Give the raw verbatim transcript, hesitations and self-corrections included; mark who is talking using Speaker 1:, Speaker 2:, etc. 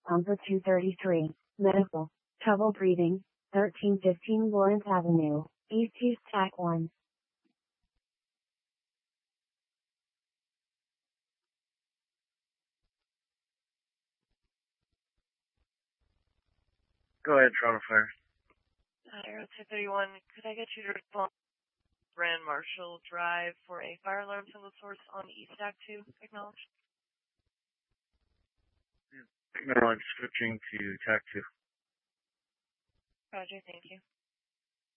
Speaker 1: Number two thirty-three, medical, trouble breathing, thirteen fifteen Lawrence Avenue, East East T A C one.
Speaker 2: Go ahead, Toronto Fire.
Speaker 3: Uh, Aero two thirty-one, could I get you to respond to Grand Marshall Drive for a fire alarm single source on East Stack two? Acknowledged.
Speaker 2: Signal one, switching to T A C two.
Speaker 3: Roger, thank you.